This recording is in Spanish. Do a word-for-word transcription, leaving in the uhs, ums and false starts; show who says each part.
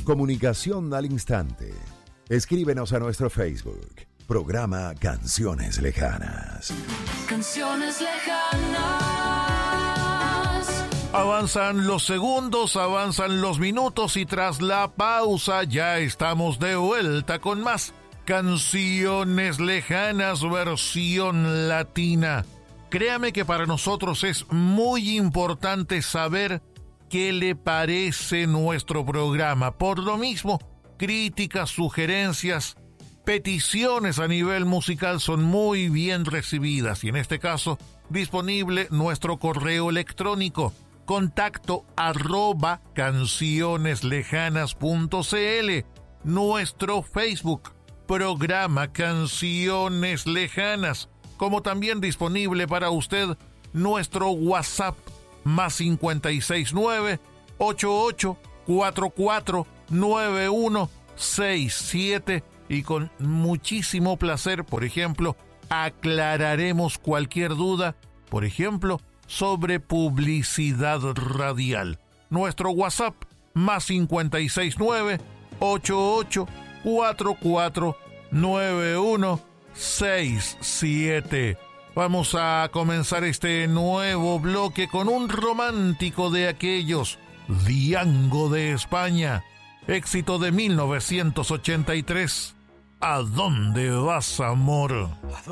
Speaker 1: Comunicación al instante. Escríbenos a nuestro Facebook. Programa Canciones Lejanas.
Speaker 2: Canciones lejanas.
Speaker 3: Avanzan los segundos, avanzan los minutos y tras la pausa ya estamos de vuelta con más Canciones Lejanas versión latina. Créame que para nosotros es muy importante saber qué le parece nuestro programa. Por lo mismo, críticas, sugerencias, peticiones a nivel musical son muy bien recibidas y en este caso disponible nuestro correo electrónico contacto arroba cancioneslejanas.cl, nuestro Facebook programa Canciones Lejanas, como también disponible para usted nuestro WhatsApp más cincuenta y seis nueve, ochenta y ocho, cuarenta y cuatro, noventa y uno, sesenta y siete y con muchísimo placer, por ejemplo, aclararemos cualquier duda, por ejemplo, sobre publicidad radial. Nuestro WhatsApp más cincuenta y seis nueve, ochenta y ocho, cuarenta y cuatro, noventa y uno, sesenta y siete. Vamos a comenzar este nuevo bloque con un romántico de aquellos, Diango de España, éxito de mil novecientos ochenta y tres. ¿A dónde vas, amor?